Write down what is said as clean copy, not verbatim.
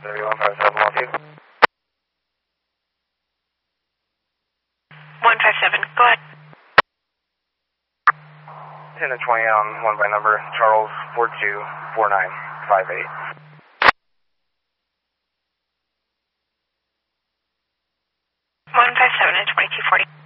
3157, I'll see. 157, go ahead. 10 to 20 on 1 by number, Charles 424958. 157 to 2240.